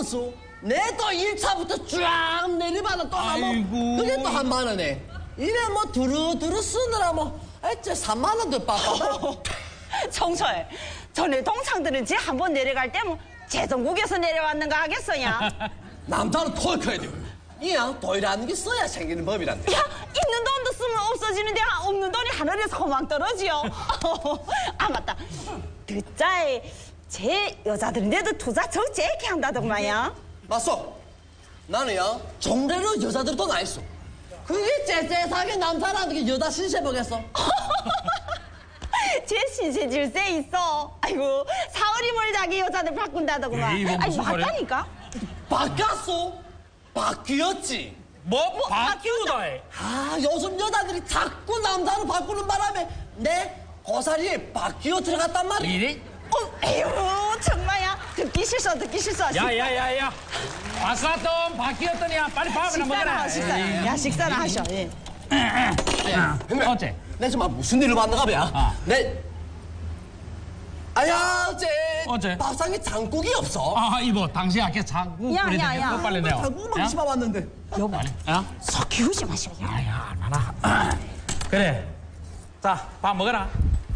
가만수. 내 또 1차부터 쫙 내리받아 또 한번. 그게 또 한 만 원에. 이래 뭐 두루두루 쓰느라 뭐 어째 3만 원도 빠빠다. 청소해. 전에 동창들은 지 한 번 내려갈 때 뭐 제정국에서 내려왔는가 하겠어냐? 남자는 토익 커야 돼요. 이양 돈이라는 게 써야 생기는 법이란데. 야, 있는 돈도 쓰면 없어지는데 없는 돈이 하늘에서 허망 떨어지요. 아 맞다. 듣자에 제 여자들인데도 투자 적지 않게 한다더구만요. 맞소. 나는야 정례로 여자들 돈 안 했어. 그게 째째하게 남자라는 게 여자 신세 보겠어. 제 신세 질세 있어. 아이고 사흘이 멀다게 여자들 바꾼다더구만. 에이, 뭐 아니 무슨 말이야? 맞다니까. 바뀌었어. 바뀌었지. 뭐 바뀌우다 해. 아 요즘 여자들이 자꾸 남자로 바꾸는 바람에 내 고사리에 바뀌어 들어갔단 말이야. 이래? 에휴 정말야. 듣기 싫어 듣기 싫어. 야야야야. 바쌌던 바뀌었더니야. 빨리 밥이나 식사나 먹어라. 하시다 야 식사나 하셔. 예. 어째? 내 정말 무슨 일을 만나가 봐. 아. 아야 어째? 밥상에 장국이 없어. 아 이보 당신 아까 장국 야, 끓이더니 야, 야. 그거 빨리 내와. 장국만 씹어봤는데. 여보 빨리. 야? 섞이우지 마시오. 야야 얼마나. 그래. 자 밥 먹어라.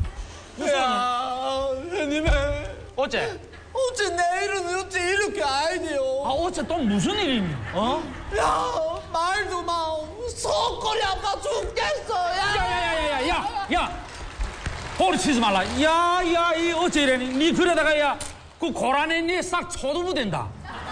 야, 형님의 어째? 어째 내일은 어째 이렇게 아니요? 아 어째 또 무슨 일이니? 어? 야, 말도 마. 속골이 아파 죽겠어. 야야야야야야. 허리 치지 말라. 야야 이 어째 이래니? 니 그러다가 야그 고란에 니싹 초두부 된다.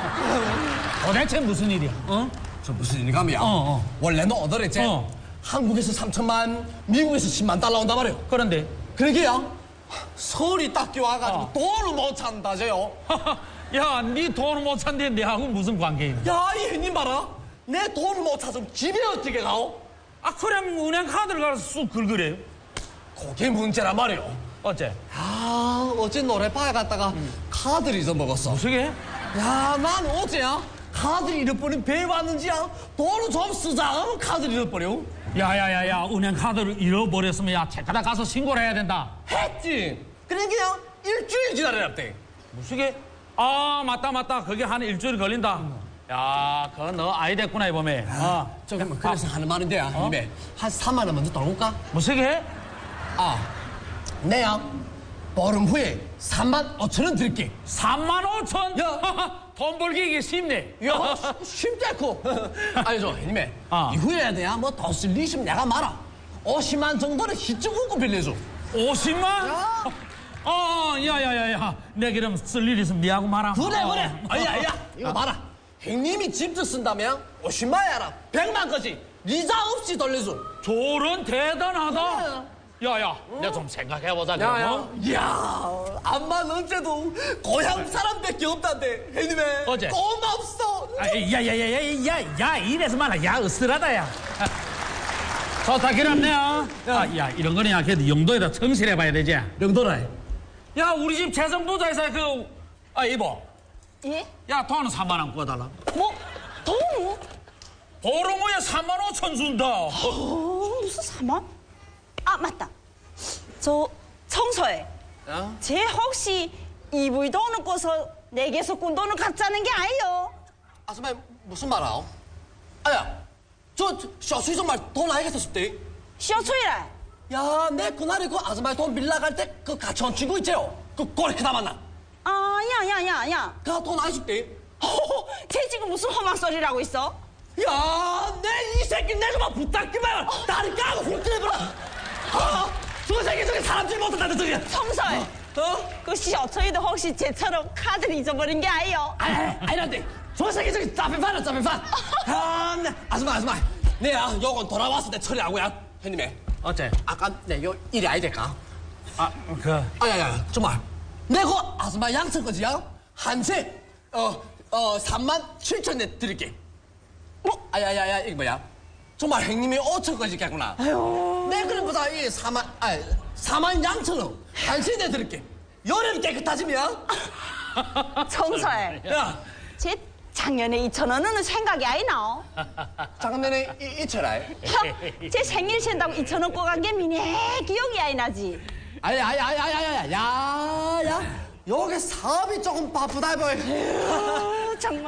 도대체 무슨 일이야? 어? 저 무슨 일이 가면 원래는 어더랬지. 한국에서 3천만, 미국에서 10만 달러 온단 말이에요. 그런데 그러게야 설이 딱 껴와가지고 돈을 못 찬다제요. 야, 네 돈을 못 찬데 내하고 무슨 관계이냐? 야, 이 형님 봐라. 내 돈을 못 찾으면 집에 어떻게 가오? 아, 그럼 은행 카드를 가서 쑥 긁으래요. 그게 문제란 말이에요. 어째? 아, 어제 노래방에 갔다가 카드를 잊어먹었어. 무슨 게? 야, 난 어제야 카드를 잃어버린 배 왔는지야 돈을 좀 쓰자 하면 카드를 잃어버려. 야야야야, 은행 카드를 잃어버렸으면 야, 책가다 가서 신고를 해야 된다. 했지. 그러니까 일주일 기다려놨대. 무슨 게? 아, 맞다. 그게 한 일주일 걸린다. 야, 그거 너 아이 됐구나, 이번에. 저기 뭐 그래서 하는 말인데요, 형님의 한 3만 원 먼저 떨어볼까? 무슨 게? 아, 내야 보름 후에 3만 5천 원 드릴게. 3만 5천? 야. 돈 벌기 이게 쉽네. 야, 쉽대코. 아니, 저, 형님의 이후에 돼야 뭐 더 쓸 일 있으면 내가 말아. 50만 정도는 희증 후고 빌려줘. 50만? 야. 야야야야. 내 그럼 쓸 일 있으면 니하고 말아. 그래. 아야, 이거 봐라. 형님이 집도 쓴다면 50만 알아. 100만까지 이자 없이 돌려줘. 조론 대단하다. 야야, 내가 좀 생각해보자. 그럼. 야, 암만 언제도 고향 사람밖에 없단데, 형님의. 어제? 고맙소. 야, 이래서 말아. 야, 으스라다, 야. 좋다, 그렇네요. 야, 이런 거는 그래도 영도에다 청실해봐야 되지. 명도라. 야, 우리 집 재정부자에서 이보. 예? 야, 돈은 3만 원 구워달라. 뭐? 돈을? 보름 후에 3만 5천 준다. 무슨 사만? 아 맞다. 저 청소해. 쟤 혹시 EV 돈을 꿔서 내게서 꾼 돈을 갖자는 게 아니요. 아, 선배, 무슨 말하오? 아야, 저 쇼수이 정말 돈 알겠어, 싶대. 쇼츠이라. 야, 내 그날에 그 아줌마 돈 빌려갈 때 그 같이 친구 있지요? 그 꼬리 크다 만나. 아, 야. 그 돈 안 줄대. 쟤 지금 무슨 험한 소리를 하고 있어? 야, 내 이 새끼 내 좀 부탁기만 다리 까고 훑어내버려. 저 새끼 저기 사람질 못한다, 저기. 청소해. 그 쇼츠이도 혹시 쟤처럼 카드를 잊어버린 게 아니요? 아니란데. 저 새끼 저기 짜배판이야, 짜배판. 네. 아줌마. 내야, 요건 돌아왔을 때 처리하고야. 형님의. 어째? 아까 내 요 일이 아니 될까? 그. 정말. 내가 아줌마 양천 거지야? 한 채, 3만 7천 내 드릴게. 뭐? 이거 뭐야? 정말 형님이 5천 거지 겠구나. 내 그림보다 이 4만 양천 원. 한 채 내 드릴게. 요리는 깨끗하지면. 청소해. 야, 쟤 작년에 2,000원은 생각이 아니 나오. 작년에 2천원. 쟤 생일 챈다고 2,000원 꼬간 게 미네 기억이 아니 나지. 야. 요게 사업이 조금 바쁘다, 뭐. 정말.